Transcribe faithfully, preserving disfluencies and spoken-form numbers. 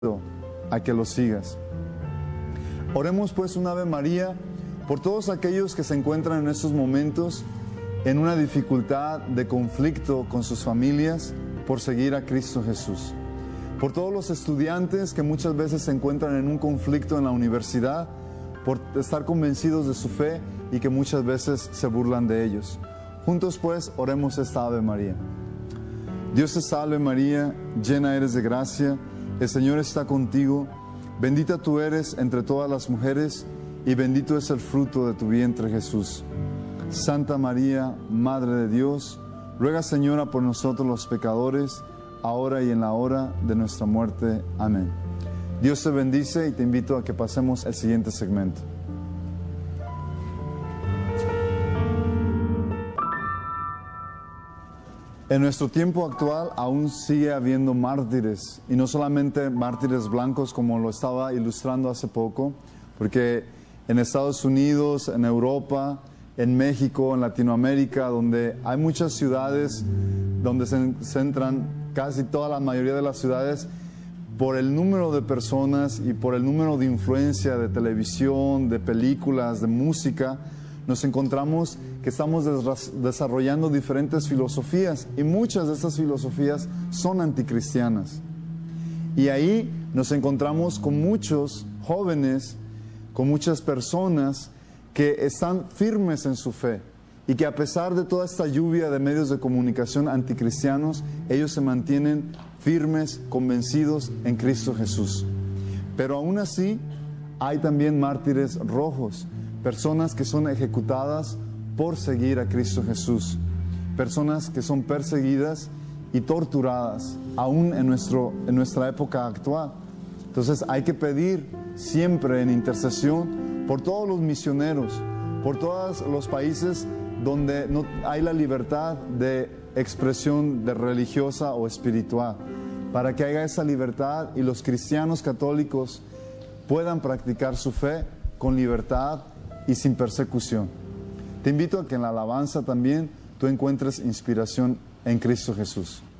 a que lo sigas. Oremos pues un Ave María por todos aquellos que se encuentran en estos momentos en una dificultad de conflicto con sus familias por seguir a Cristo Jesús. Por todos los estudiantes que muchas veces se encuentran en un conflicto en la universidad por estar convencidos de su fe y que muchas veces se burlan de ellos. Juntos pues oremos esta Ave María. Dios te salve María, llena eres de gracia, el Señor está contigo, bendita tú eres entre todas las mujeres y bendito es el fruto de tu vientre Jesús. Santa María, Madre de Dios, ruega Señora por nosotros los pecadores, ahora y en la hora de nuestra muerte. Amén. Dios te bendice y te invito a que pasemos al siguiente segmento. En nuestro tiempo actual aún sigue habiendo mártires, y no solamente mártires blancos como lo estaba ilustrando hace poco, porque en Estados Unidos, en Europa, en México, en Latinoamérica, donde hay muchas ciudades donde se centran casi toda la mayoría de las ciudades por el número de personas y por el número de influencia de televisión, de películas, de música, nos encontramos que estamos desarrollando diferentes filosofías y muchas de estas filosofías son anticristianas. Y ahí nos encontramos con muchos jóvenes, con muchas personas que están firmes en su fe y que a pesar de toda esta lluvia de medios de comunicación anticristianos, ellos se mantienen firmes, convencidos en Cristo Jesús. Pero aún así hay también mártires rojos, personas que son ejecutadas por seguir a Cristo Jesús, personas que son perseguidas y torturadas aún en, nuestro, en nuestra época actual. Entonces hay que pedir siempre en intercesión por todos los misioneros, por todos los países donde no hay la libertad de expresión de religiosa o espiritual, para que haya esa libertad y los cristianos católicos puedan practicar su fe con libertad y sin persecución. Te invito a que en la alabanza también tú encuentres inspiración en Cristo Jesús.